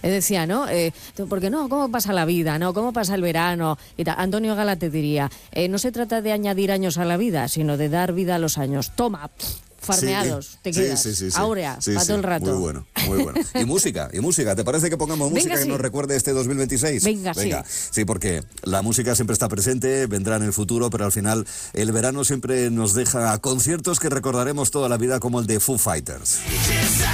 decía, ¿no? Porque no, ¿cómo pasa la vida, no? ¿Cómo pasa el verano? Y tal. Antonio Gala te diría, no se trata de añadir años a la vida, sino de dar vida a los años. Toma, farmeados, te quedas. Sí. Áurea, para todo el rato. Muy bueno, muy bueno. Y música, ¿te parece que pongamos música que nos recuerde este 2026? Venga, sí, porque la música siempre está presente, vendrá en el futuro, pero al final el verano siempre nos deja conciertos que recordaremos toda la vida, como el de Foo Fighters.